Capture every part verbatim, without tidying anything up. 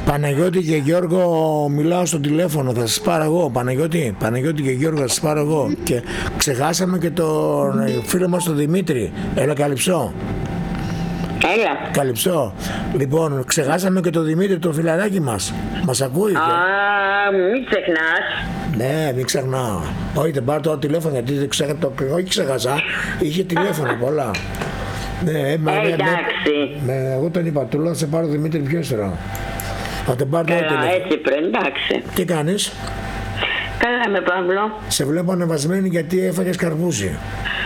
Παναγιώτη και Γιώργο, μιλάω στο τηλέφωνο, θα σας πάρω εγώ. Παναγιώτη, Παναγιώτη και Γιώργο, θα σας πάρω εγώ. Και ξεχάσαμε και τον φίλο μας τον Δημήτρη. Έλα, Καλυψό. Έλα. Καλυψό. Λοιπόν, ξεχάσαμε και τον Δημήτρη, το φιλαράκι μας. Μας ακούει? Α, μην ξεχνάς. Ναι, μην ξεχνάω. Όχι, δεν πάρω το τηλέφωνο γιατί δεν ξέχα, το, όχι ξέχασα. Είχε τηλέφωνο πολλά. Ναι, μα, ε, ναι, εντάξει. ναι, ναι, εγώ τον είπα, του λέω σε πάρω Δημήτρη πιο ύστερα. Θα τον πάρω το τηλέφωνο. Έτσι πρέπει, εντάξει. Τι κάνεις? Καλά με Παύλο. Σε βλέπω ανεβασμένη γιατί έφαγες καρπούζι.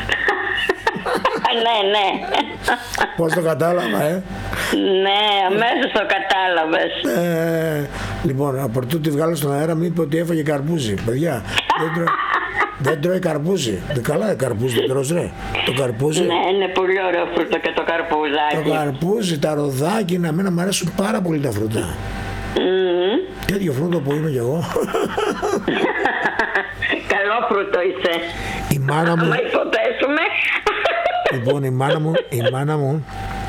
Ναι, ναι. Πώς το κατάλαβα, ε? Ναι, αμέσως το κατάλαβες. Ε, λοιπόν, από πρωτού τη βγάλω στον αέρα, μου είπε ότι έφαγε καρπούζι. Παιδιά, δεν τρώει, δεν τρώει καρπούζι. Δεν καλά, καρπούζι δεν τρως, ρε. Το καρπούζι. Ναι, είναι πολύ ωραίο φρούτο και το καρπούζάκι. Το καρπούζι, τα ροδάκινα, εμένα μου αρέσουν πάρα πολύ τα φρούτα. Mm. Τέτοιο φρούτο που είμαι κι εγώ. Καλό φρούτο είσαι. Η μάνα μου. Άμα υποτέσουμε. Λοιπόν, η μάνα μου, η μάνα μου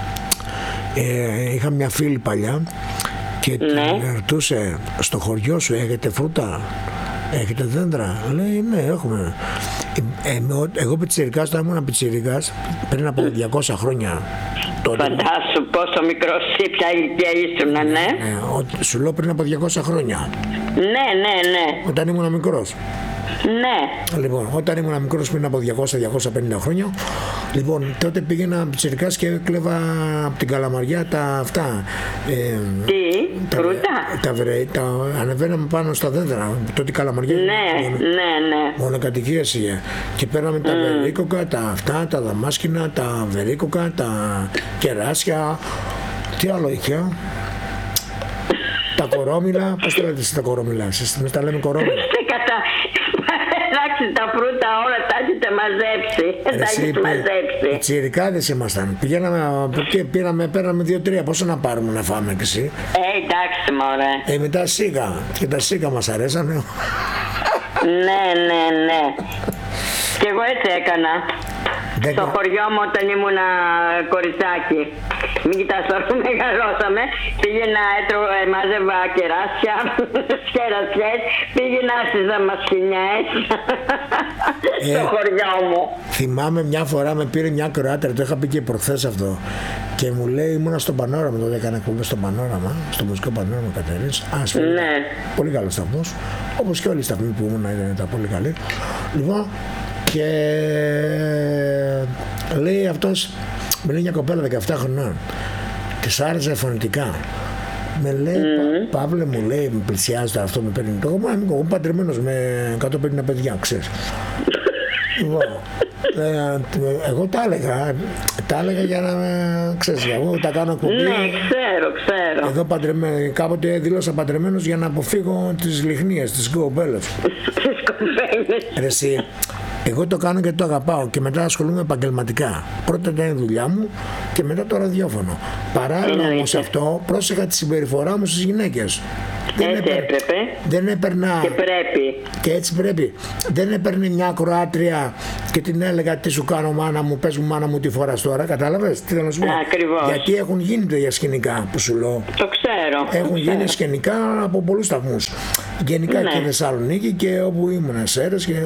ε, είχα μια φίλη παλιά και ναι. την ρωτούσε, στο χωριό σου έχετε φρούτα, έχετε δέντρα? Λέει ναι, έχουμε. Ε, ε, εγώ πιτσιρικάς, όταν ήμουν πιτσιρικάς πριν από διακόσια χρόνια. Τότε, φαντάσου πόσο μικρός ή ποια ηλικία ήσουν, ναι. ναι. Σου λέω πριν από διακόσια χρόνια. Ναι, ναι, ναι. Όταν ήμουν μικρός. Ναι. Λοιπόν, όταν ήμουν μικρός πριν από διακόσια με διακόσια πενήντα χρόνια, λοιπόν, τότε πήγαινα πιτσιρικάς και κλέβα από την Καλαμαριά τα αυτά. Ε, Τι, τα, φρούτα. Τα, τα, τα, ανεβαίναμε πάνω στα δέντρα. Τότε η Καλαμαριά. Ναι, μόνο, ναι, ναι. Μονοκατοικίες είχε. Και παίρναμε mm. τα βερίκοκα, τα αυτά, τα δαμάσκηνα, τα βερίκοκα, τα κεράσια. Τι άλλο είχε? Τα κορόμιλα. Πώς το λέτε εσείς τα κορόμιλα? Εμείς τα λέμε κορόμιλα. Εντάξει, τα φρούτα όλα τα έχετε μαζέψει. Τα έχετε μαζέψει. Τσιρικάδες ήμασταν. Πηγαίναμε και πήραμε, πέραμε δύο-τρία. Πόσο να πάρουμε να φάμε και εσύ? Ε, εντάξει, μωρέ. Ε, μετά σίγα. Και τα σίγα μας αρέσανε. Ναι, ναι, ναι. Και εγώ έτσι έκανα. Δεκα... Στο χωριό μου όταν ήμουνα κοριτσάκι. Μην κοιτάς τώρα που μεγαλώσαμε. Πήγαινα, έτρωγα, μάζευα κεράσια, σκερασιές, πήγαινα στις δαμασκηνιές ε, στο χωριό μου. Θυμάμαι μια φορά με πήρε μια Κροάτρια, το είχα πει και προχθές αυτό. Και μου λέει, ήμουνα στο Πανόραμα, τότε έκανα εκπομπές στο Πανόραμα, στο μουσικό Πανόραμα Κατερίνης. Ας πούμε, ναι. Πολύ καλός σταθμός. Όπως και όλοι οι σταθμοί που ήμουν ήταν πολύ καλοί. Λοιπόν, και λέει αυτός, με λέει μια κοπέλα δεκαεπτά χρονών και σ' άρεσε φωνητικά. Με λέει, mm. Πα, Παύλε, μου λέει, με πλησιάζει τώρα αυτό, με παίρνει το εγώ, είμαι εγώ παντρεμένος με εκατόν πενήντα παιδιά, ξέρεις. ε, εγώ τα έλεγα, τα έλεγα για να, ξέρεις, εγώ τα κάνω εκπομπή. Ναι, ξέρω, ξέρω. Εδώ παντρεμένο, κάποτε δήλωσα παντρεμένος για να αποφύγω τις λιχνίες, τις κοπέλες. Τις κοπέλες. Εσύ, εγώ το κάνω γιατί το αγαπάω και μετά ασχολούμαι επαγγελματικά. Πρώτα ήταν η δουλειά μου και μετά το ραδιόφωνο. Παράλληλα όμως αυτό, πρόσεχα τη συμπεριφορά μου στις γυναίκες. Δεν έτσι έπαιρ... έπρεπε. Δεν έπαιρνα. Και πρέπει. Και έτσι πρέπει. Δεν έπαιρνε μια Κροάτρια και την έλεγα τι σου κάνω μάνα μου, πες μου μάνα μου τι φοράς τώρα. Κατάλαβες τι θέλω να σου πω? Ακριβώς. Γιατί έχουν γίνει τέτοια σκηνικά που σου λέω. Το ξέρω. Έχουν γίνει σκηνικά από πολλούς σταθμούς. Γενικά ναι. Και Θεσσαλονίκη και όπου ήμουν, Σέρες και.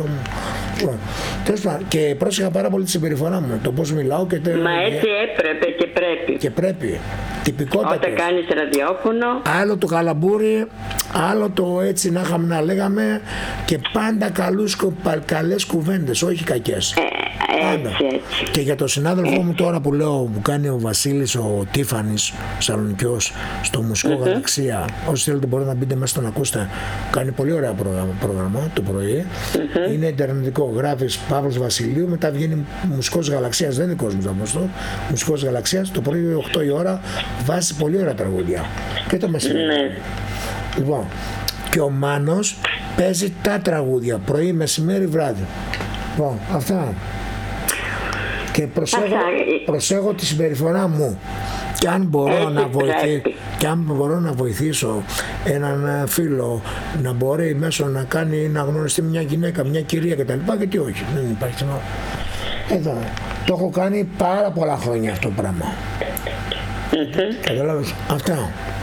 Και πρόσεχα πάρα πολύ τη συμπεριφορά μου, το πώς μιλάω και. Μα έτσι έπρεπε και πρέπει. Και πρέπει. Τυπικότατος. Όταν κάνεις ραδιόφωνο. Άλλο το καλαμπούρι, άλλο το έτσι να είχαμε να λέγαμε και πάντα καλούς, καλές κουβέντες, όχι κακές. Ε, έτσι, έτσι. Και για τον συνάδελφό μου τώρα που λέω που κάνει ο Βασίλης ο Τίφανης Σαλονικιός στο μουσικό mm-hmm. Γαλαξία, όσοι θέλετε μπορείτε να μπείτε μέσα στο να ακούσετε, κάνει πολύ ωραία πρόγραμμα, πρόγραμμα το πρωί, mm-hmm. είναι ιντερνετικό, γράφεις Παύλος Βασιλείου, μετά βγαίνει μουσικός Γαλαξίας, δεν είναι κόσμος αυτό, μουσικός Γαλαξίας, το πρωί οκτώ η ώρα βάζει πολύ ωραία τραγούδια και το μεσημέρι. Mm-hmm. Λοιπόν, και ο Μάνος παίζει τα τραγούδια πρωί, μεσημέρι, βράδυ. Λοιπόν, αυτά. Και προσέχω, προσέχω τη συμπεριφορά μου. Και αν μπορώ, να, βοηθήσω, και αν μπορώ να βοηθήσω έναν φίλο να μπορεί μέσω να κάνει να γνωριστεί μια γυναίκα, μια κυρία κτλ. Γιατί όχι, δεν υπάρχει θέμα. Εδώ. Το έχω κάνει πάρα πολλά χρόνια αυτό το πράγμα. Mm-hmm. Καταλάβεις. Αυτά.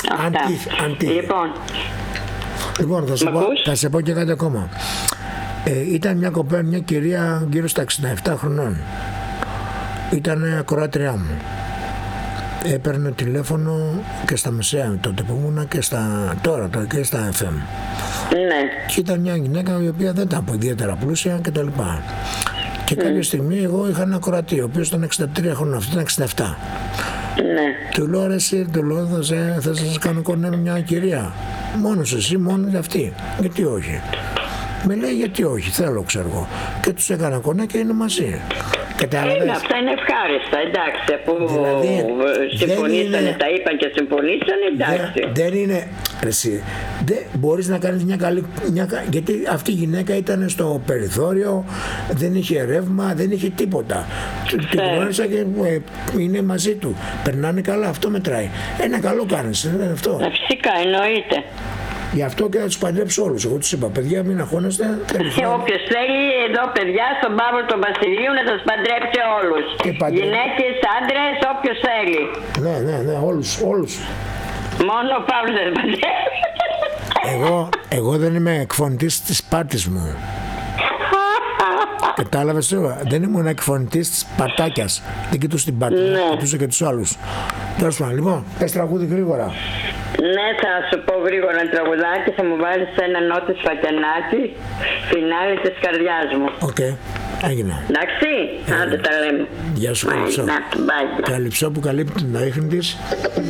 Αντί, αντί. Λοιπόν, λοιπόν θα, σε πω, θα σε πω και κάτι ακόμα. Ε, ήταν μια κοπέλα, μια κυρία γύρω στα εξήντα επτά χρονών. Ήταν ακροάτριά μου. Έπαιρνε τηλέφωνο και στα μεσαία τότε που ήμουνα και στα, τώρα, τώρα και στα εφ εμ. ναι. Και ήταν μια γυναίκα η οποία δεν ήταν από ιδιαίτερα πλούσια και τα λοιπά. Και mm. κάποια στιγμή εγώ είχα ένα ακροατή, ο οποίος ήταν εξήντα τρία χρονών, αυτό ήταν εξήντα επτά. Ναι. Του λέω ρε εσύ, του λέω θα, σε, θα σας κάνω κονέ μια κυρία. Μόνος εσύ, μόνο για αυτή. Γιατί όχι. Με λέει γιατί όχι, θέλω ξέρω εγώ. Και τους έκανα κονέ και είναι μαζί. Είναι, αυτά είναι ευχάριστα, εντάξει, αφού δηλαδή, συμφωνήσανε, είναι, τα είπαν και συμφωνήσανε, εντάξει. Δεν, δεν είναι, εσύ, δεν μπορείς να κάνεις μια καλή, μια, γιατί αυτή η γυναίκα ήταν στο περιθώριο, δεν είχε ρεύμα, δεν είχε τίποτα. Την γνώρισα και ε, είναι μαζί του, περνάνε καλά, αυτό μετράει. Ένα καλό κάνεις, δεν είναι αυτό. Φυσικά, εννοείται. Γι' αυτό και θα τους παντρέψω όλους. Εγώ τους είπα, παιδιά μην αγχώνεστε. Όποιος θέλει εδώ παιδιά στον Παύλο τον Βασιλείου να τους παντρέψει όλους. Παντρε... Γυναίκες, άντρες, όποιος θέλει. Ναι, ναι, ναι, όλους, όλους. Μόνο ο Παύλος δεν παντρέψει. Εγώ, εγώ δεν είμαι εκφωνητής της πάρτης μου. Κατάλαβες τώρα, δεν ήμουν εκφωνητής της πατάκιας. Δεν κοιτούσα την πάρτη, ναι. Κοιτούσα και τους άλλους. Τέλος πάντων, λοιπόν, πες τραγούδι γρήγορα. Ναι, θα σου πω γρήγορα ένα τραγουδάκι, θα μου βάλεις ένα νότις Φακιανάκη, φινάλι της καρδιάς μου. Οκ, okay. Έγινε. Εντάξει, άντε τα λέμε. Γεια σου, Καλυψό. Καλυψό που καλύπτει την αίχνη της.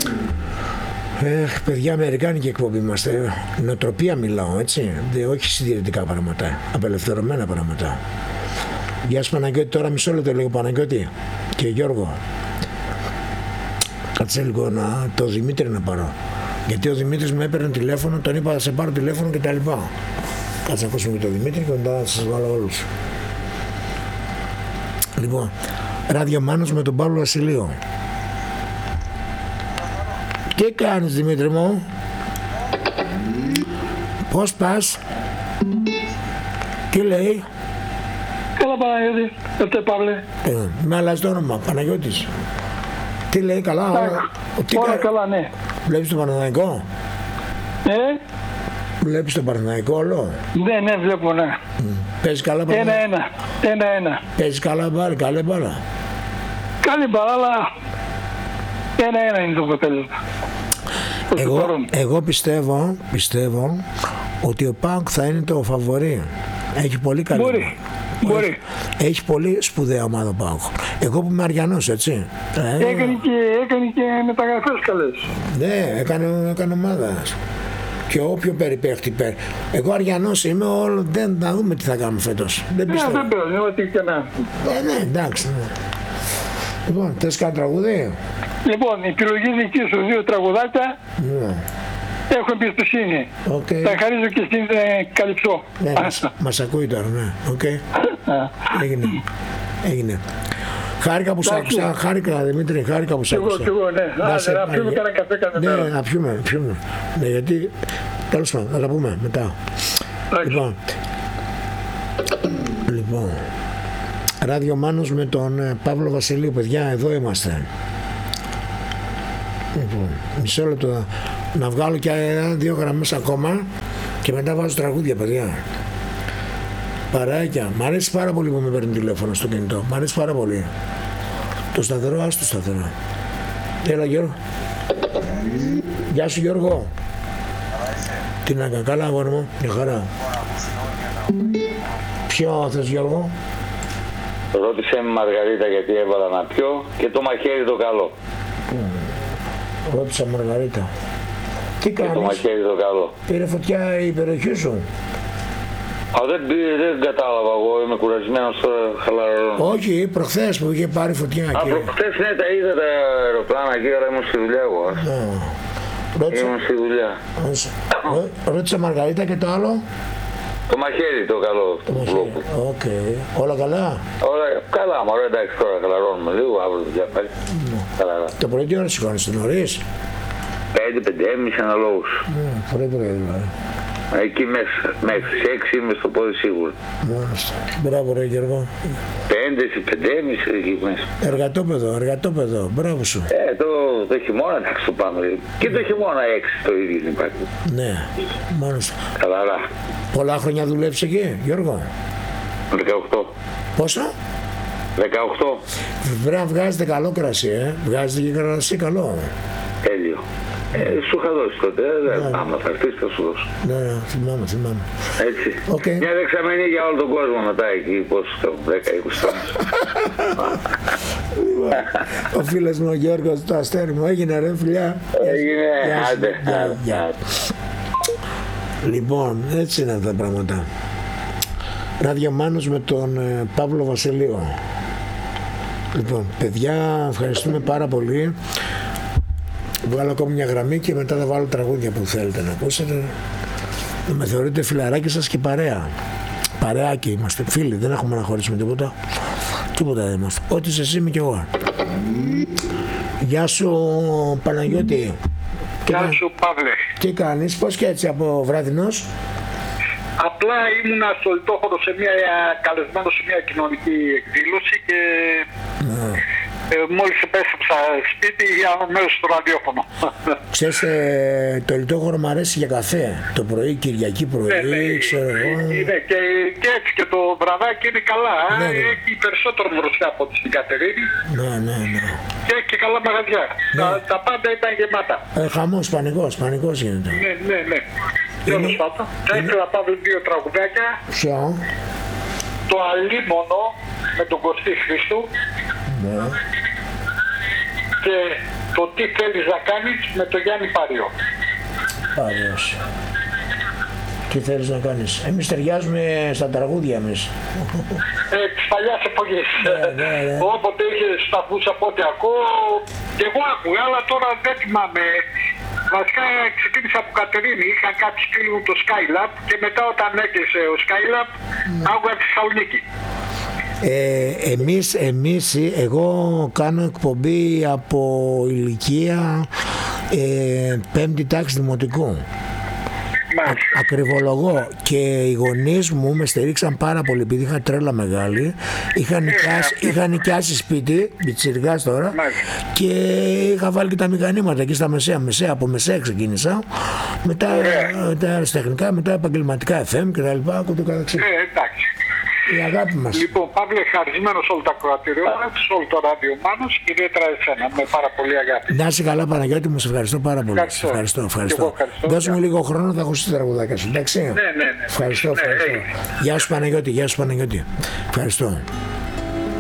Ε, παιδιά, αμερικάνικη εκπομπή είμαστε. Νοοτροπία μιλάω, έτσι. Δε, όχι συντηρητικά πράγματα. Απελευθερωμένα πράγματα. Γεια σου, Παναγιώτη. Τώρα μισό λεπτό λίγο, Παναγιώτη και Γιώργο. Κάτσε λίγο να το Δημήτρη να πάρω. Γιατί ο Δημήτρης μου έπαιρνε τηλέφωνο, τον είπα θα σε πάρω τηλέφωνο και τα λοιπά. Κάτσε να ακούσουμε και τον Δημήτρη και μετά θα σας βάλω όλους. Λοιπόν, Ράδιο Μάνος με τον Παύλο Βασιλείο. Τι κάνεις Δημήτρη μου? Πώς πας? Τι λέει? Καλά Παναγιώτη, αυτό Παύλε. Ε, με αλλάζει το όνομα, Παναγιώτης. Τι λέει, καλά? Τι όλα κα... καλά, ναι. Βλέπεις το Παναθηναϊκό? Ε? Βλέπεις το Παναθηναϊκό όλο? Ναι, ναι, βλέπω, ναι. Mm. Παίζει καλά μπάλα? Ένα-ένα, ένα-ένα. Παίζει καλά μπάλα, καλή μπάλα? Καλή μπάλα, αλλά ένα-ένα είναι το αποτέλεσμα. Εγώ, εγώ πιστεύω, πιστεύω ότι ο ΠΑΟΚ θα είναι το φαβορί. Έχει πολύ καλή. Μπορεί. Μπορεί. Έχει πολύ σπουδαία ομάδα ΠΑΟΚ. Εγώ που είμαι Αριανός, έτσι. Έκανε και, έκανε και μεταγραφές καλές. Ναι, έκανε, έκανε ομάδα. Και όποιο περιπέχτη πέρα. Εγώ Αριανός είμαι, όλο, δεν θα δούμε τι θα κάνουμε φέτος. Δεν πιστεύω. Ναι, δεν πειράζει, ό,τι και να. Ε, ναι, εντάξει. Ναι. Λοιπόν, θες κάτι τραγουδί? Λοιπόν, η επιλογή δική σου, δύο τραγουδάκια. Ναι. Έχω εμπιστοσύνη. Okay. Τα χαρίζω και στην ε, Καλυψό. Ναι, μας, μας ακούει τώρα, ναι. Okay. Έγινε. Έγινε. Χάρηκα που σ' άκουσα, χάρηκα Δημήτρη, χάρηκα που σ' άκουσα. Κι εγώ, ναι. Να, Άσε, να πιούμε κανένα καφέ κανένα. Ναι, να πιούμε, πιούμε. Ναι, γιατί, τέλος πάντων, θα τα πούμε μετά. Λοιπόν, λοιπόν, Ράδιο Μάνος με τον ε, Παύλο Βασιλείου, παιδιά, εδώ είμαστε. Λοιπόν, μισό λεπτό να βγάλω και δύο γραμμές ακόμα και μετά βάζω τραγούδια, παιδιά. Παράκια, μ' αρέσει πάρα πολύ που με παίρνει τηλέφωνο στο κινητό, μ' αρέσει πάρα πολύ. Το σταθερό, ας το σταθερό. Έλα Γιώργο. Γεια σου Γιώργο. Τι να κάνω, καλά αγόρι μου, μια χαρά. Ποιο θες Γιώργο? Ρώτησε με Μαργαρίτα γιατί έβαλα να πιω και το μαχαίρι το καλό. Ρώτησα Μαργαρίτα. Τι κάνεις? Και το μαχαίρι το καλό. Πήρε φωτιά η περιοχή σου? Α, δεν, δεν κατάλαβα, εγώ είμαι κουρασμένος τώρα, χαλαρώνω. Όχι, προχθές που είχε πάρει φωτιά. Α, και... προχθές ναι, τα είδα τα αεροπλάνα εκεί, αλλά ήμουν στη δουλειά εγώ. Ρώτησα... Ήμουν στη δουλειά. Ρώτησα Μαργαρίτα και το άλλο. Το μαχαίρι το καλό το του βλόπου. Οκ. Okay. Όλα καλά? Όλα καλά, μωρέ, εντάξει τώρα χαλαρώνουμε λίγο, αύριο δουλειά πάλι. Καλά. Το πρωί τι ώρα σηκώνεσαι, νωρίς? Πέντε, πεντέμισι αναλόγους. Ναι, πρωί πρωί δηλαδή. Εκεί μέσα, μέχρι τις έξι είμαι στο πόδι σίγουρα. Μάλιστα. Μπράβο ρε Γιώργο. Πέντε, πεντέμιση εκεί μέσα. Εργατόπεδο, εργατόπεδο. Μπράβο σου. Ε, το, το χειμώνα εντάξει το πάμε. Και το χειμώνα έξι το ίδιο υπάρχει. Ναι, μάλιστα. Καλά. Πολλά χρόνια δουλεύεις εκεί, Γιώργο? δεκαοκτώ. Πόσο? δεκαοκτώ. Πρέπει να βγάζετε καλό κρασί, ε. Βγάζετε και κρασί καλό. Τέλειο. Ε, σου είχα δώσει τότε, ε, Ναι. άμα θα έρθεις θα σου δώσω. Ναι, ναι, θυμάμαι, θυμάμαι. Έτσι. Okay. Μια δεξαμενή για όλο τον κόσμο μετά εκεί, πώς το δέκα είκοσι χρόνια. Ο φίλος μου ο Γιώργος το Αστέρι μου έγινε ρε φιλιά. Έγινε, Γεια σου. άντε, Γεια, άντε, γεια. άντε. Λοιπόν, έτσι είναι αυτά τα πράγματα. Ράδιο Μάνος με τον ε, Παύλο Βασιλείο. Λοιπόν, παιδιά, ευχαριστούμε πάρα πολύ. Βγάλω ακόμη μια γραμμή και μετά θα βάλω τραγούδια που θέλετε να ακούσετε. Να με θεωρείτε φιλαράκι σας και παρέα. Παρεάκι είμαστε, φίλοι, δεν έχουμε να χωρίσουμε τίποτα. Τίποτα δεν είμαστε. Ό,τι είσαι εσύ είμαι κι εγώ. Γεια σου Παναγιώτη. Γεια σου Παύλε. Τι κάνεις, πώς και έτσι από βραδινός? Απλά ήμουνα στο Λιτόχωρο σε μια, καλεσμένο σε μια κοινωνική εκδήλωση και Ναι. ε, μόλις επέστρεψα σπίτι για μέρος στο ραδιόφωνο. Ξέρεις, ε, το Λιτόχωρο μου αρέσει για καφέ. Το πρωί, Κυριακή πρωί, Ναι, ναι, ξέρω εγώ. είναι και, και έτσι και το βραδάκι είναι καλά. Ναι, ναι. Έχει περισσότερο δροσιά από την Κατερίνη Ναι, ναι, ναι. και έχει και καλά μαγαζιά. Ναι. Τα, τα πάντα ήταν γεμάτα. Ε, χαμός, πανικός, πανικός γίνεται. Ναι, ναι, ναι. Τέλος πάντων. Θα ήθελα να πάρω δύο τραγουδάκια. Ποιο? Το Αλίμονο με τον Κωστή Χρήστου Ναι. και το Τι θέλεις να κάνεις με τον Γιάννη Πάριο. Πάριος. Τι θέλεις να κάνεις? Εμείς ταιριάζουμε στα τραγούδια εμείς. Ε, της παλιάς εποχής. Ναι, ναι, ναι. Όποτε είχε σταθμούς από ό,τι ακούω, και εγώ άκουγα, αλλά τώρα δεν θυμάμαι. Βασικά ξεκίνησα από Κατερίνη, είχαν κάποιοι φίλοι μου το Skylab και μετά όταν έκλεισε ο Skylab, άκουγα τη Θεσσαλονίκη. Ε, εμείς, εμείς, εγώ κάνω εκπομπή από ηλικία ε, πέμπτη τάξη δημοτικού. Μάλιστα. Ακριβολογώ, και οι γονείς μου με στηρίξαν πάρα πολύ επειδή είχα τρέλα μεγάλη, είχαν νοικιάσει, είχαν νοικιάσει σπίτι, πιτσιρικάς τώρα, Μάλιστα. και είχα βάλει και τα μηχανήματα εκεί στα μεσαία, μεσαία από μεσαία ξεκίνησα, μετά τα αεραστεχνικά, μετά επαγγελματικά εφ εμ και τα λοιπά, και το καθεξής. Ε, εντάξει. Η αγάπη μας. Λοιπόν, Παύλε, ευχαριστημένος όλο το ακροατήριο μας, όλο το ράδιο Μάνος και ιδιαίτερα εσένα, με πάρα πολύ αγάπη. Να είσαι καλά Παναγιώτη μου, σε ευχαριστώ πάρα πολύ. Ευχαριστώ. Σε ευχαριστώ, Και ευχαριστώ. εγώ ευχαριστώ. Δώσ' μου Γεια. λίγο χρόνο, θα ακουστεί τα τραγουδάκια σου, εντάξει. Ναι, ναι, ναι. Ευχαριστώ, Ναι, ευχαριστώ. έγινε. Γεια σου Παναγιώτη, γεια σου Παναγιώτη. Ευχαριστώ.